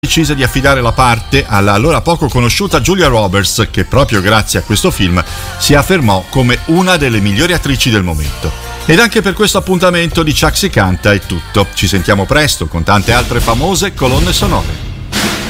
decise di affidare la parte alla allora poco conosciuta Julia Roberts, che proprio grazie a questo film si affermò come una delle migliori attrici del momento. Ed anche per questo appuntamento di Ciak si canta è tutto. Ci sentiamo presto con tante altre famose colonne sonore.